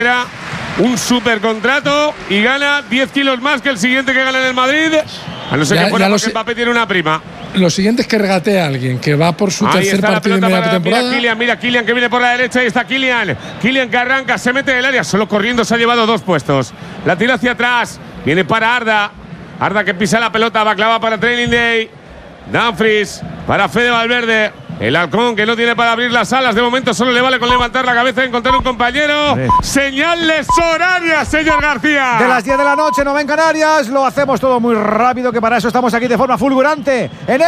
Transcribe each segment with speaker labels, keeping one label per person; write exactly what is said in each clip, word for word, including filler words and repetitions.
Speaker 1: un supercontrato y gana diez kilos más que el siguiente que gana en el Madrid. A no ser
Speaker 2: ya,
Speaker 1: que fuera porque
Speaker 2: si-
Speaker 1: Mbappé tiene una prima.
Speaker 2: Lo siguiente es que regatea a alguien que va por su
Speaker 1: Ahí
Speaker 2: tercer
Speaker 1: está la
Speaker 2: partido en
Speaker 1: pelota
Speaker 2: media
Speaker 1: para,
Speaker 2: temporada.
Speaker 1: mira Kylian, mira Kylian que viene por la derecha. Ahí está Kylian. Kylian que arranca, se mete en el área. Solo corriendo se ha llevado dos puestos. La tira hacia atrás. Viene para Arda. Arda que pisa la pelota. Va a clavar para Training Day. Dumfries para Fede Valverde. El halcón que no tiene para abrir las alas. De momento solo le vale con levantar la cabeza y encontrar un compañero. Sí. Señales horarias, señor García.
Speaker 3: De las diez de la noche, no en Canarias. Lo hacemos todo muy rápido, que para eso estamos aquí de forma fulgurante. En el...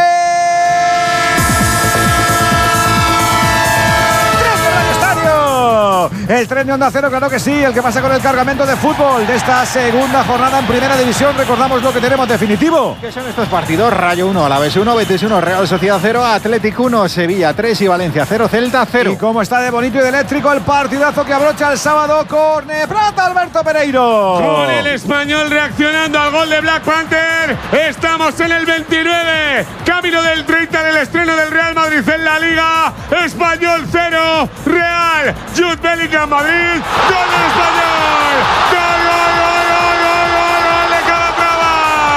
Speaker 3: El tren de Onda Cero, claro que sí, el que pasa con el cargamento de fútbol de esta segunda jornada en Primera División. Recordamos lo que tenemos definitivo.
Speaker 4: ¿Qué son estos partidos? Rayo uno, Alavés uno, Betis uno, Real Sociedad cero, Atlético uno, Sevilla tres y Valencia cero, Celta cero.
Speaker 3: Y cómo está de bonito y de eléctrico el partidazo que abrocha el sábado con Neprata Alberto Pereiro.
Speaker 1: Con el Español reaccionando al gol de Black Panther. Estamos en el veintinueve, camino del treinta del estreno del Real Madrid en la Liga. Español cero, Real. Jude Bellingham, Madrid, gol del Español, gol, gol, gol, gol, gol, gol, gol de Calatrava,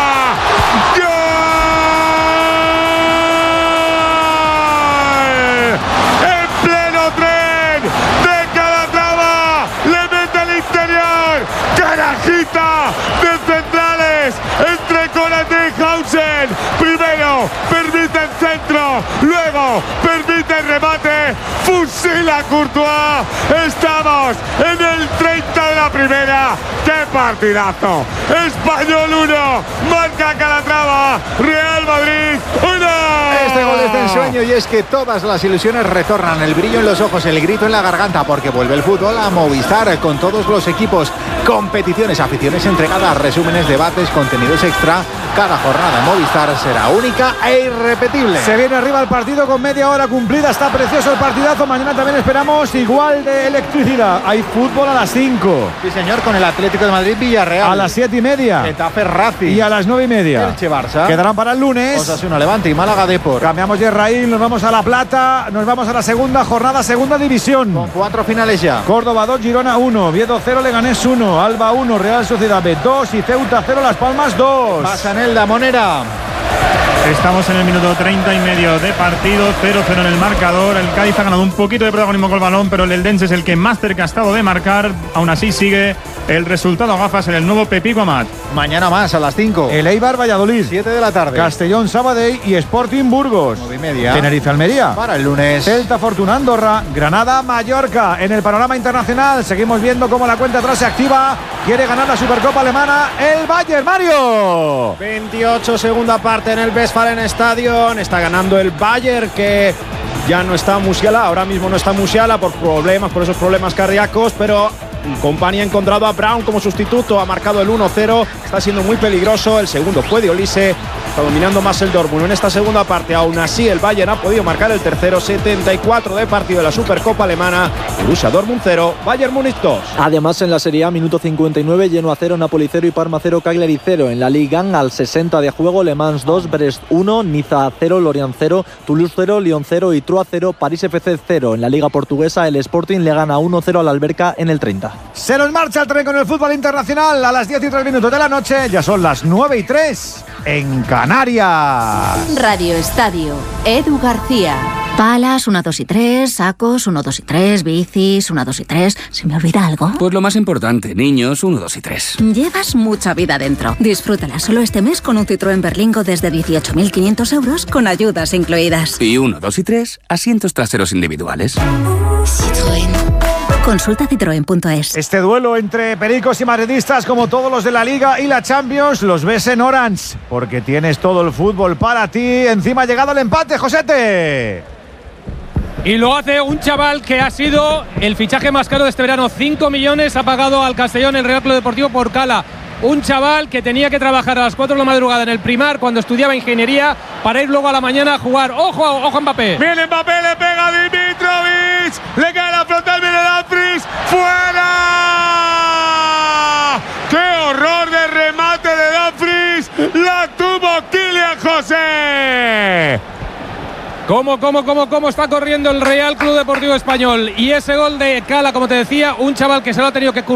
Speaker 1: gol, en pleno tren de Calatrava, le mete al interior, carajita de centrales, entre Konaté y Hausen, primero permite el centro, luego permite el remate, fusila Courtois. Estamos en el treinta de la primera. ¡Qué partidazo! Español uno, marca Calatrava, Real Madrid uno.
Speaker 4: Este gol es de ensueño y es que todas las ilusiones retornan, el brillo en los ojos, el grito en la garganta, porque vuelve el fútbol a Movistar con todos los equipos, competiciones, aficiones entregadas, resúmenes, debates, contenidos extra. Cada jornada en Movistar será única e irrepetible.
Speaker 3: Se viene arriba el partido con media hora cumplida. Está precioso el partidazo. Mañana también esperamos igual de electricidad. Hay fútbol a las cinco.
Speaker 4: Sí, señor, con el Atlético de Madrid Villarreal.
Speaker 3: A las siete y media.
Speaker 4: Getafe Racing.
Speaker 3: Y a las nueve y media.
Speaker 4: Elche Barça.
Speaker 3: Quedarán para el lunes.
Speaker 4: Osasuna Levante y Málaga Depor.
Speaker 3: Cambiamos de raíz, nos vamos a La Plata. Nos vamos a la segunda jornada, segunda división.
Speaker 4: Con cuatro finales ya.
Speaker 3: Córdoba dos, Girona uno, Oviedo cero, Leganés uno, Alba uno, Real Sociedad B dos y Ceuta cero, Las Palmas dos.
Speaker 4: Pasanelda, Monera.
Speaker 5: Estamos en el minuto treinta y medio de partido, cero cero en el marcador. El Cádiz ha ganado un poquito de protagonismo con el balón, pero el Eldense es el que más cerca ha estado de marcar. Aún así sigue el resultado a gafas en el nuevo Pepico Amat.
Speaker 4: Mañana más a las cinco.
Speaker 3: El Eibar Valladolid.
Speaker 4: siete de la tarde.
Speaker 3: Castellón Sabadell y Sporting Burgos.
Speaker 4: nueve y media.
Speaker 3: Tenerife Almería.
Speaker 4: Para el lunes.
Speaker 3: Celta Fortuna Andorra. Granada Mallorca. En el panorama internacional seguimos viendo cómo la cuenta atrás se activa. Quiere ganar la Supercopa Alemana el Bayern. Mario.
Speaker 6: veintiocho, segunda parte en el Westfalen Stadion. Está ganando el Bayern, que ya no está Musiala. Ahora mismo no está Musiala por problemas, por esos problemas cardíacos, pero Kompany ha encontrado a Brown como sustituto, ha marcado el uno cero, está siendo muy peligroso. El segundo fue de Olise, está dominando más el Dortmund en esta segunda parte. Aún así el Bayern ha podido marcar el tercero. Setenta y cuatro de partido de la Supercopa Alemana. Borussia Dortmund cero, Bayern Múnich dos.
Speaker 7: Además en la Serie A, minuto cincuenta y nueve, Genoa cero, Napoli cero y Parma cero, Cagliari cero. En la Liga al sesenta de juego, Le Mans dos, Brest uno, Niza cero, Lorient cero, Toulouse cero, Lyon cero y Troyes cero, París F C cero. En la Liga Portuguesa el Sporting le gana uno cero al Alberca en el treinta.
Speaker 3: Se nos marcha el tren con el fútbol internacional a las diez y tres minutos de la noche. Ya son las nueve y tres en Canarias.
Speaker 8: Radio Estadio, Edu García.
Speaker 9: Palas, uno, dos y tres, sacos, uno, dos y tres, bicis, uno, dos y tres. ¿Se me olvida algo?
Speaker 10: Pues lo más importante, niños, uno, dos y tres.
Speaker 9: Llevas mucha vida dentro. Disfrútala solo este mes con un Citroën Berlingo desde dieciocho mil quinientos euros con ayudas incluidas.
Speaker 10: Y uno, dos y tres, asientos traseros individuales.
Speaker 9: Citroën. Consulta citroen punto es.
Speaker 3: Este duelo entre pericos y madridistas, como todos los de la Liga y la Champions, los ves en Orange, porque tienes todo el fútbol para ti. Encima ha llegado el empate, Josete.
Speaker 11: Y lo hace un chaval que ha sido el fichaje más caro de este verano. cinco millones ha pagado al Castellón el Real Club Deportivo por Cala. Un chaval que tenía que trabajar a las cuatro de la madrugada en el Primar cuando estudiaba ingeniería para ir luego a la mañana a jugar. ¡Ojo, ojo Mbappé!
Speaker 1: Viene Mbappé, le pega a Dimitrovic, le cae la frontal, viene Dumfries, ¡fuera! ¡Qué horror de remate de Dumfries! ¡La tuvo Kylian José!
Speaker 11: Cómo, cómo, cómo, cómo está corriendo el Real Club Deportivo Español. Y ese gol de Cala, como te decía, un chaval que se lo ha tenido que currar